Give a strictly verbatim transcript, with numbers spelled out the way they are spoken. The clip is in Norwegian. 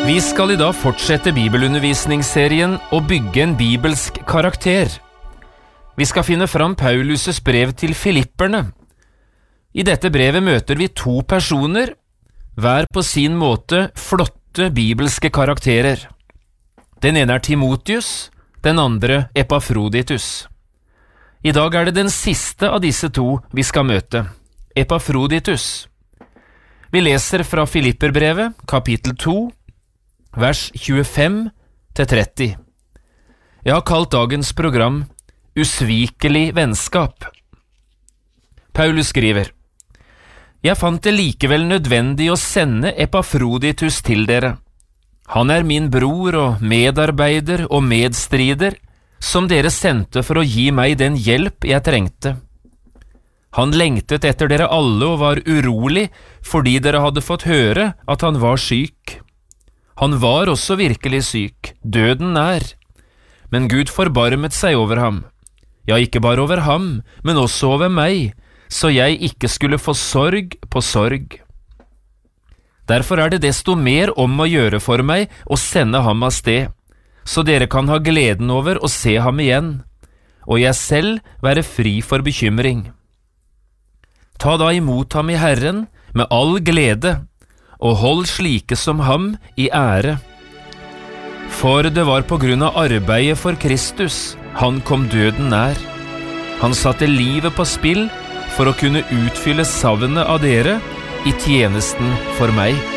Vi skal i dag fortsette bibelundervisningsserien og bygge en bibelsk karakter. Vi skal finne fram Paulus' brev til Filipperne. I dette brevet møter vi to personer, hver på sin måte flotte bibelske karakterer. Den ene er Timotheus, den andre Epafroditus. I dag er det den siste av disse to vi skal møte, Epafroditus. Vi leser fra Filipperbrevet, kapittel to, vers tjuefem til tretti. Jeg har kalt dagens program Usvikelig vennskap. Paulus skriver: Jeg fant det likevel nødvendig å sende Epafroditus til dere. Han er min bror og medarbeider og medstrider, som dere sendte for å gi meg den hjelp jeg trengte. Han lengtet etter dere alle og var urolig fordi dere hadde fått høre at han var syk. Han var også virkelig syk, døden nær. Men Gud forbarmet seg over ham. Ja, ikke bare over ham, men også over meg, så jeg ikke skulle få sorg på sorg. Derfor er det desto mer om å gjøre for meg å sende ham av sted, så dere kan ha gleden over å se ham igjen, og jeg selv være fri for bekymring. Ta da imot ham i Herren med all glede, og hold slike som ham i ære. For det var på grunn av arbeidet for Kristus han kom døden nær. Han satte livet på spill for å kunne utfylle savnet av dere i tjenesten for meg.